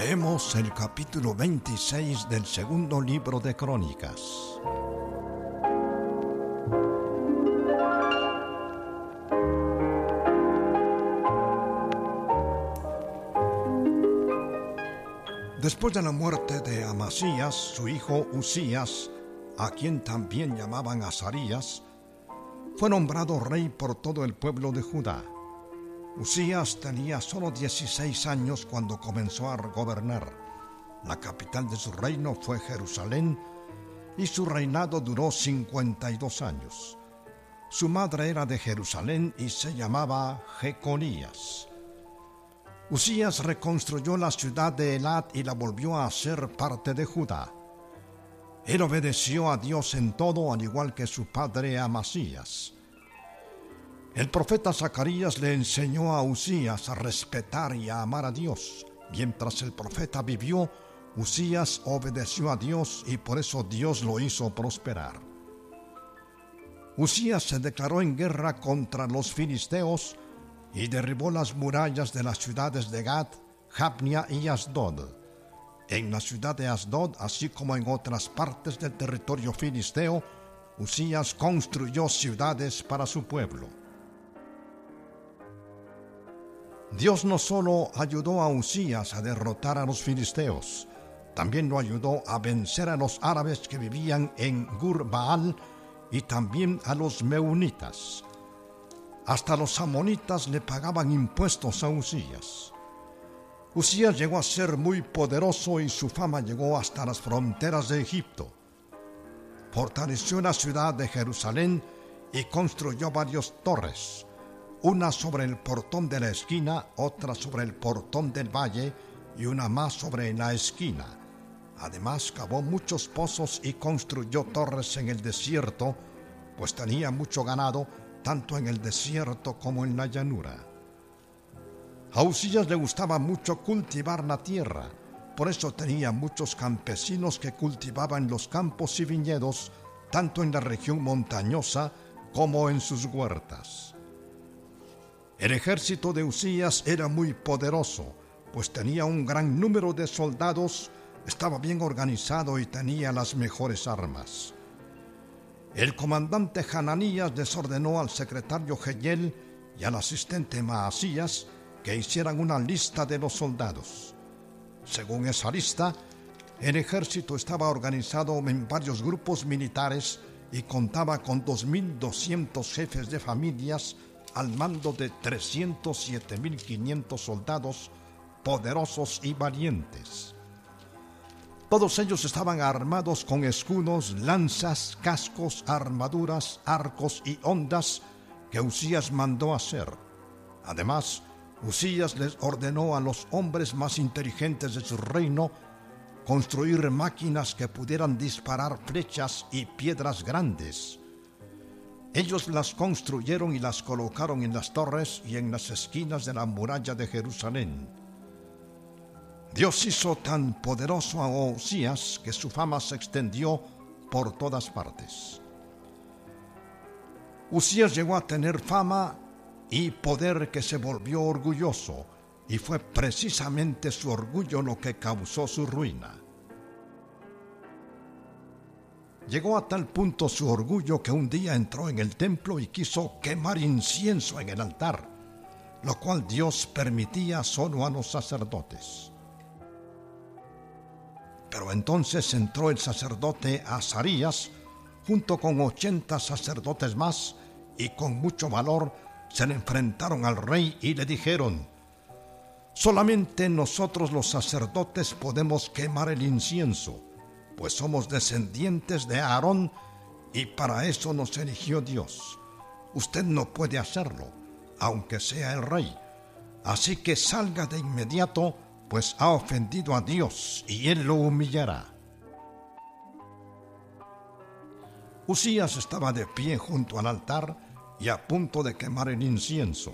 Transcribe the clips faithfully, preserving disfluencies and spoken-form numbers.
Leemos el capítulo veintiséis del segundo libro de Crónicas. Después de la muerte de Amasías, su hijo Usías, a quien también llamaban Azarías, fue nombrado rey por todo el pueblo de Judá. Usías tenía solo dieciséis años cuando comenzó a gobernar. La capital de su reino fue Jerusalén y su reinado duró cincuenta y dos años. Su madre era de Jerusalén y se llamaba Jeconías. Usías reconstruyó la ciudad de Elat y la volvió a hacer parte de Judá. Él obedeció a Dios en todo, al igual que su padre Amasías. El profeta Zacarías le enseñó a Usías a respetar y a amar a Dios. Mientras el profeta vivió, Usías obedeció a Dios y por eso Dios lo hizo prosperar. Usías se declaró en guerra contra los filisteos y derribó las murallas de las ciudades de Gat, Jabnia y Asdod. En la ciudad de Asdod, así como en otras partes del territorio filisteo, Usías construyó ciudades para su pueblo. Dios no solo ayudó a Usías a derrotar a los filisteos, también lo ayudó a vencer a los árabes que vivían en Gur-Baal y también a los meunitas. Hasta los amonitas le pagaban impuestos a Usías. Usías llegó a ser muy poderoso y su fama llegó hasta las fronteras de Egipto. Fortaleció la ciudad de Jerusalén y construyó varias torres, una sobre el portón de la esquina, otra sobre el portón del valle y una más sobre la esquina. Además, cavó muchos pozos y construyó torres en el desierto, pues tenía mucho ganado, tanto en el desierto como en la llanura. A Usías le gustaba mucho cultivar la tierra, por eso tenía muchos campesinos que cultivaban los campos y viñedos, tanto en la región montañosa como en sus huertas. El ejército de Usías era muy poderoso, pues tenía un gran número de soldados, estaba bien organizado y tenía las mejores armas. El comandante Hananías les ordenó al secretario Jehiel y al asistente Maasías que hicieran una lista de los soldados. Según esa lista, el ejército estaba organizado en varios grupos militares y contaba con dos mil doscientos jefes de familias al mando de trescientos siete mil quinientos soldados poderosos y valientes. Todos ellos estaban armados con escudos, lanzas, cascos, armaduras, arcos y hondas que Usías mandó hacer. Además, Usías les ordenó a los hombres más inteligentes de su reino construir máquinas que pudieran disparar flechas y piedras grandes. Ellos las construyeron y las colocaron en las torres y en las esquinas de la muralla de Jerusalén. Dios hizo tan poderoso a Usías que su fama se extendió por todas partes. Usías llegó a tener fama y poder que se volvió orgulloso, y fue precisamente su orgullo lo que causó su ruina. Llegó a tal punto su orgullo que un día entró en el templo y quiso quemar incienso en el altar, lo cual Dios permitía solo a los sacerdotes. Pero entonces entró el sacerdote Azarías junto con ochenta sacerdotes más y con mucho valor se le enfrentaron al rey y le dijeron: «Solamente nosotros los sacerdotes podemos quemar el incienso, pues somos descendientes de Aarón y para eso nos eligió Dios. Usted no puede hacerlo, aunque sea el rey. Así que salga de inmediato, pues ha ofendido a Dios y Él lo humillará». Usías estaba de pie junto al altar y a punto de quemar el incienso.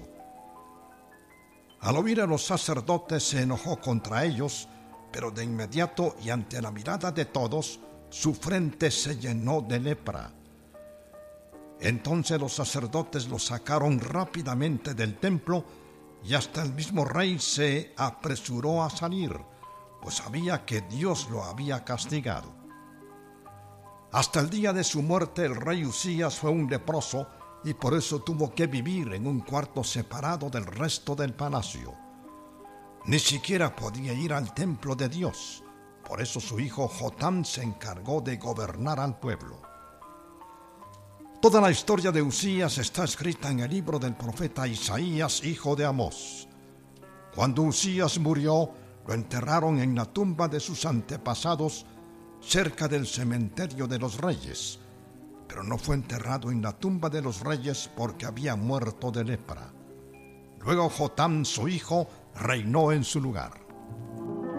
Al oír a los sacerdotes se enojó contra ellos, pero de inmediato y ante la mirada de todos, su frente se llenó de lepra. Entonces los sacerdotes lo sacaron rápidamente del templo y hasta el mismo rey se apresuró a salir, pues sabía que Dios lo había castigado. Hasta el día de su muerte el rey Usías fue un leproso y por eso tuvo que vivir en un cuarto separado del resto del palacio. Ni siquiera podía ir al templo de Dios, por eso su hijo Jotam se encargó de gobernar al pueblo. Toda la historia de Usías está escrita en el libro del profeta Isaías, hijo de Amós. Cuando Usías murió, lo enterraron en la tumba de sus antepasados cerca del cementerio de los reyes, pero no fue enterrado en la tumba de los reyes porque había muerto de lepra. Luego Jotam, su hijo, reinó en su lugar.